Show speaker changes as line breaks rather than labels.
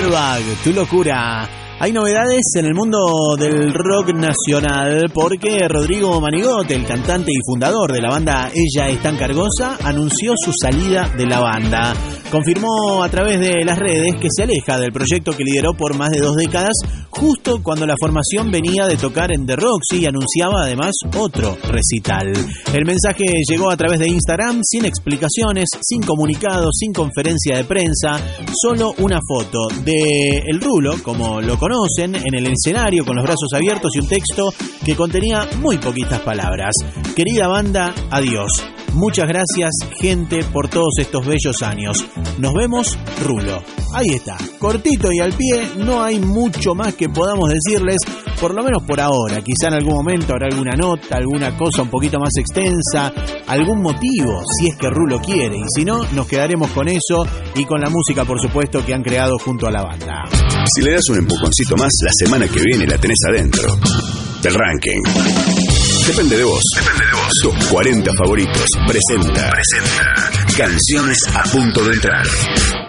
Airbag, tu locura. Hay novedades en el mundo del rock nacional porque Rodrigo Manigot, el cantante y fundador de la banda Ella es tan cargosa, anunció su salida de la banda. Confirmó a través de las redes que se aleja del proyecto que lideró por más de 2 décadas, justo cuando la formación venía de tocar en The Roxy y anunciaba además otro recital. El mensaje llegó a través de Instagram sin explicaciones, sin comunicado, sin conferencia de prensa, solo una foto de el Rulo, como lo conocen, en el escenario con los brazos abiertos y un texto que contenía muy poquitas palabras. Querida banda, adiós. Muchas gracias, gente, por todos estos bellos años. Nos vemos, Rulo. Ahí está, cortito y al pie, no hay mucho más que podamos decirles, por lo menos por ahora. Quizá en algún momento habrá alguna nota, alguna cosa un poquito más extensa, algún motivo, si es que Rulo quiere. Y si no, nos quedaremos con eso y con la música, por supuesto, que han creado junto a la banda.
Si le das un empujoncito más, la semana que viene la tenés adentro del ranking. Depende de vos. Tus 40 favoritos. Presenta. Canciones a punto de entrar.